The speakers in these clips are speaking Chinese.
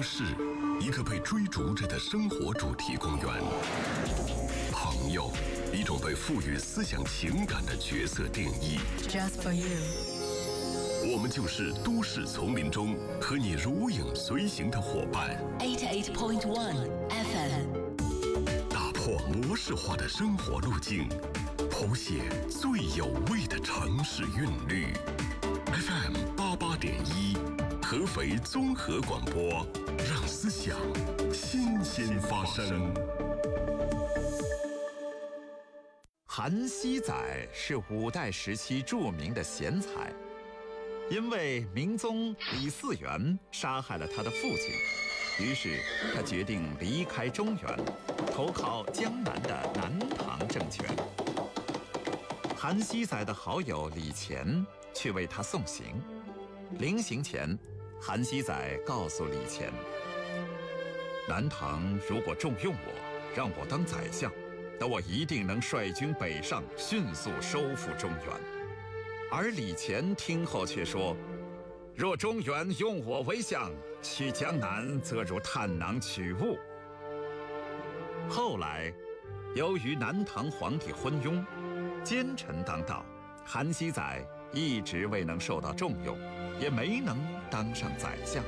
市，一个被追逐着的生活主题公园。朋友，一种被赋予思想情感的角色定义。 Just for you。 我们就是都市丛林中和你如影随形的伙伴。 88.1 FM。 打破模式化的生活路径，谱写最有味的城市韵律。FM 88.1，合肥综合广播，让思想新鲜发生。 韩熙载是五代时期著名的贤才，因为明宗李嗣源杀害了他的父亲，于是他决定离开中原，投靠江南的南唐政权。韩熙载的好友李乾去为他送行，临行前，韩熙载告诉李乾，南唐如果重用我，让我当宰相，那我一定能率军北上，迅速收复中原。而李乾听后却说，若中原用我为相，去江南则如探囊取物。后来由于南唐皇帝昏庸，奸臣当道，韩熙载一直未能受到重用，也没能当上宰相。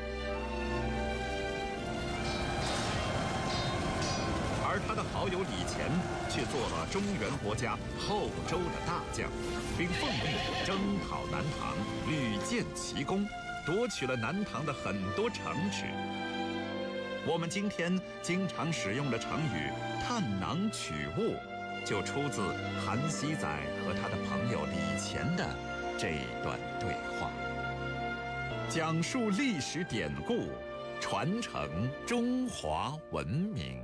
而他的好友李乾却做了中原国家后周的大将，并奉命征讨南唐，屡建奇功，夺取了南唐的很多城池。我们今天经常使用的成语“探囊取物”，就出自韩熙载和他的朋友李乾的这段对话。讲述历史典故，传承中华文明。